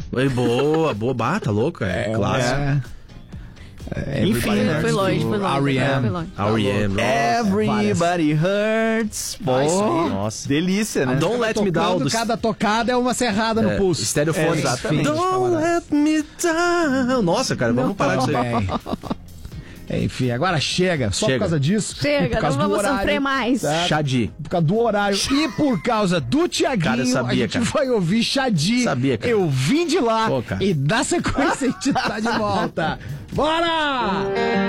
Boa, bah, tá louco, clássico. Enfim, né? Foi longe. R.E.M. Everybody Hurts. Pô, Nossa. delícia, né? Don't Let Me Down. Cada tocada é uma serrada no pulso. Estereofone. Exatamente. Don't Let Me Down. Nossa, cara, vamos parar com isso aí. Enfim, agora chega. Só por causa disso. e Chega, por causa não do vamos horário, sofrer mais. tá? Xadi. Por causa do horário e por causa do Thiaguinho, Cara, eu sabia, a gente cara. vai ouvir Xadi. Sabia, cara. Eu vim de lá Pô, cara. e dá sequência a gente tá de volta. Bora!